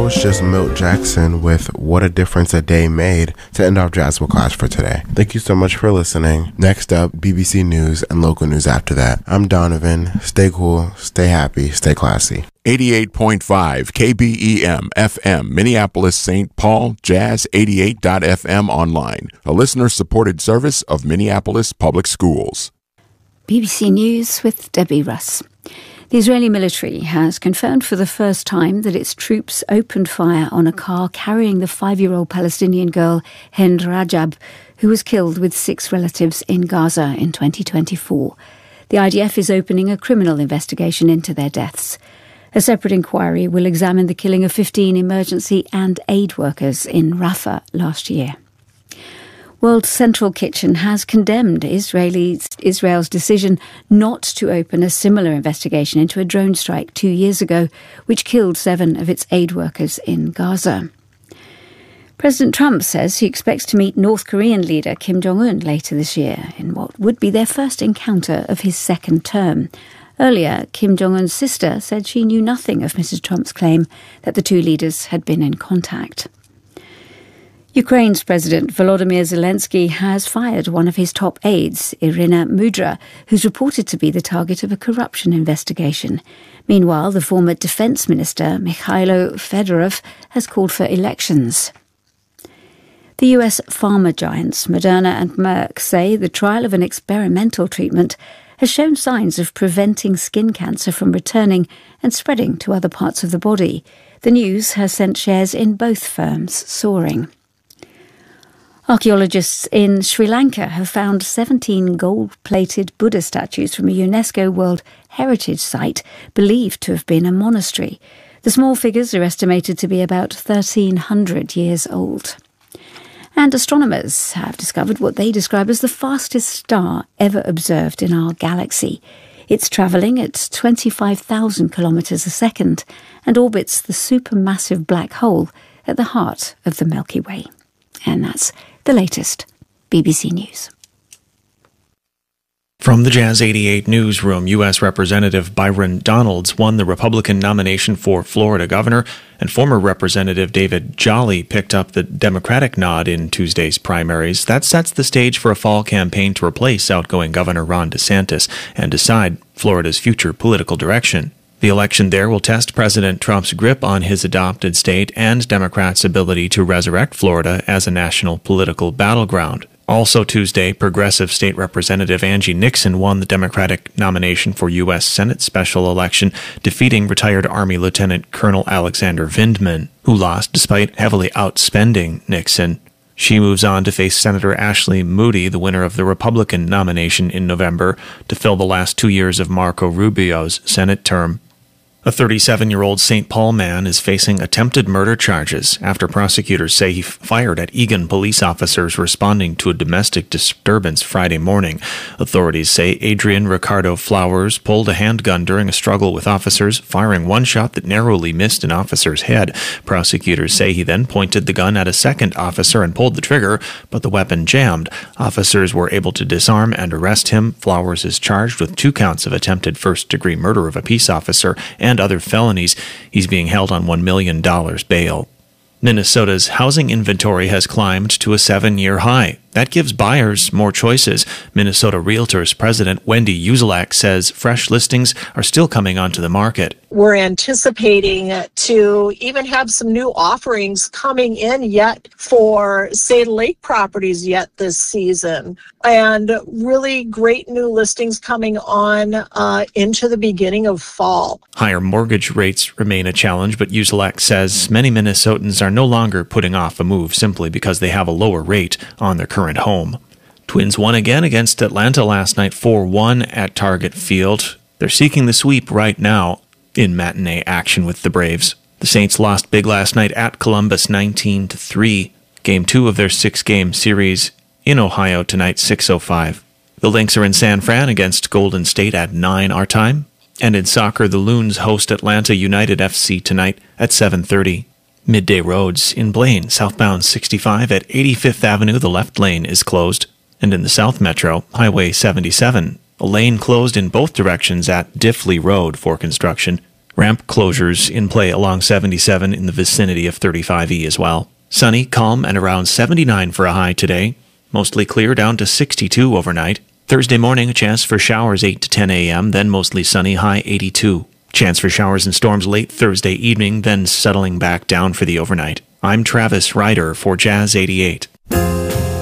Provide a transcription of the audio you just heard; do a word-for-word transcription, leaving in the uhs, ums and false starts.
was just Milt Jackson with What a Difference a Day Made to end off Jazz with Clash for today. Thank you so much for listening. Next up, B B C News and local news after that. I'm Donovan. Stay cool, stay happy, stay classy. eighty-eight point five K B E M F M, Minneapolis, Saint Paul, Jazz eighty-eight dot F M online, a listener-supported service of Minneapolis Public Schools. B B C News with Debbie Russ. The Israeli military has confirmed for the first time that its troops opened fire on a car carrying the five-year-old Palestinian girl Hind Rajab, who was killed with six relatives in Gaza in twenty twenty-four. The I D F is opening a criminal investigation into their deaths. A separate inquiry will examine the killing of fifteen emergency and aid workers in Rafah last year. World Central Kitchen has condemned Israelis, Israel's decision not to open a similar investigation into a drone strike two years ago, which killed seven of its aid workers in Gaza. President Trump says he expects to meet North Korean leader Kim Jong-un later this year in what would be their first encounter of his second term. Earlier, Kim Jong-un's sister said she knew nothing of Missus Trump's claim that the two leaders had been in contact. Ukraine's President Volodymyr Zelensky has fired one of his top aides, Irina Mudra, who's reported to be the target of a corruption investigation. Meanwhile, the former defense minister, Mikhailo Fedorov, has called for elections. The U S pharma giants Moderna and Merck say the trial of an experimental treatment has shown signs of preventing skin cancer from returning and spreading to other parts of the body. The news has sent shares in both firms soaring. Archaeologists in Sri Lanka have found seventeen gold-plated Buddha statues from a UNESCO World Heritage Site believed to have been a monastery. The small figures are estimated to be about thirteen hundred years old. And astronomers have discovered what they describe as the fastest star ever observed in our galaxy. It's travelling at twenty-five thousand kilometres a second and orbits the supermassive black hole at the heart of the Milky Way. And that's the latest B B C News. From the Jazz eighty-eight newsroom, U S Representative Byron Donalds won the Republican nomination for Florida governor, and former Representative David Jolly picked up the Democratic nod in Tuesday's primaries. That sets the stage for a fall campaign to replace outgoing Governor Ron DeSantis and decide Florida's future political direction. The election there will test President Trump's grip on his adopted state and Democrats' ability to resurrect Florida as a national political battleground. Also Tuesday, progressive state representative Angie Nixon won the Democratic nomination for U S Senate special election, defeating retired Army Lieutenant Colonel Alexander Vindman, who lost despite heavily outspending Nixon. She moves on to face Senator Ashley Moody, the winner of the Republican nomination in November, to fill the last two years of Marco Rubio's Senate term. A thirty-seven-year-old Saint Paul man is facing attempted murder charges after prosecutors say he fired at Eagan police officers responding to a domestic disturbance Friday morning. Authorities say Adrian Ricardo Flowers pulled a handgun during a struggle with officers, firing one shot that narrowly missed an officer's head. Prosecutors say he then pointed the gun at a second officer and pulled the trigger, but the weapon jammed. Officers were able to disarm and arrest him. Flowers is charged with two counts of attempted first-degree murder of a peace officer and other felonies. He's being held on one million dollars bail. Minnesota's housing inventory has climbed to a seven-year high. That gives buyers more choices. Minnesota Realtors President Wendy Uzelak says fresh listings are still coming onto the market. We're anticipating to even have some new offerings coming in yet for Sade Lake properties yet this season. And really great new listings coming on uh, into the beginning of fall. Higher mortgage rates remain a challenge, but Uzelak says many Minnesotans are no longer putting off a move simply because they have a lower rate on their current home. Twins won again against Atlanta last night four one at Target Field. They're seeking the sweep right now in matinee action with the Braves. The Saints lost big last night at Columbus nineteen to three. Game two of their six-game series in Ohio tonight, six oh five. The Lynx are in San Fran against Golden State at nine our time. And in soccer, the Loons host Atlanta United F C tonight at seven thirty. Midday roads in Blaine, southbound sixty-five at eighty-fifth Avenue, the left lane is closed. And in the South Metro, Highway seventy-seven, a lane closed in both directions at Diffley Road for construction. Ramp closures in play along seventy-seven in the vicinity of thirty-five E as well. Sunny, calm, and around seventy-nine for a high today. Mostly clear down to sixty-two overnight. Thursday morning, a chance for showers eight to ten a.m., then mostly sunny, high eighty-two. Chance for showers and storms late Thursday evening, then settling back down for the overnight. I'm Travis Ryder for Jazz eighty-eight.